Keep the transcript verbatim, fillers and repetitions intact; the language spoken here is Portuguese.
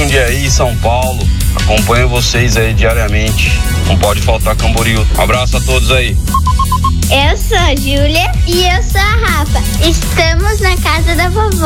Jundiaí, São Paulo. Acompanho vocês aí diariamente. Não pode faltar Camboriú. Um abraço a todos aí. Eu sou a Júlia. E eu sou a Rafa. Estamos na casa da vovó.